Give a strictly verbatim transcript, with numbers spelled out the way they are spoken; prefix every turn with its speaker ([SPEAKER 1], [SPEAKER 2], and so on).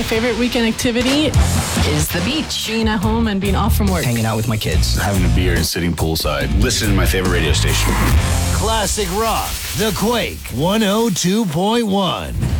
[SPEAKER 1] Favorite weekend activity
[SPEAKER 2] is the beach.
[SPEAKER 1] Being at home and being off from work.
[SPEAKER 3] Hanging out with my kids.
[SPEAKER 4] Having a beer and sitting poolside. Listening to my favorite radio station.
[SPEAKER 5] Classic Rock, The Quake, one oh two point one.